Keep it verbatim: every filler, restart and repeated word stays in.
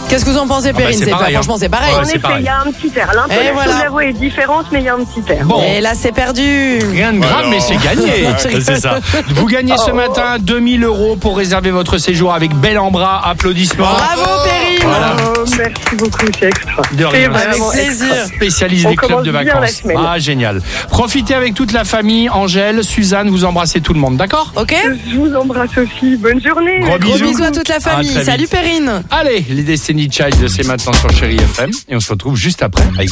Qu'est-ce que vous en pensez, Perrine? Ah bah, c'est c'est pareil, pas, franchement, c'est pareil. Ouais, En c'est effet, pareil. il y a un petit air. L'intonation voilà. de la voix est différente, mais il y a un petit air. Bon. Et là, c'est perdu. Rien de grave, Alors. mais c'est gagné. Ouais, c'est ça. Vous gagnez ce matin deux mille euros pour réserver votre séjour avec Bel en Bras. Applaudissements. Bravo, Perrine. Voilà. Oh, merci beaucoup, c'est extra. De rien. C'est vraiment Avec plaisir. extra. Spécialiste On des clubs commence de bien la vacances. semaine. Ah, génial. Profitez avec toute la famille. Angèle, Suzanne, vous embrassez tout le monde, d'accord? Ok. Je vous embrasse aussi. Bonne journée. Gros Gros bisous. bisous à toute la À très famille. vite. Salut, Perrine. Allez, les Destiny Child, c'est maintenant sur Chérie F M. Et on se retrouve juste après avec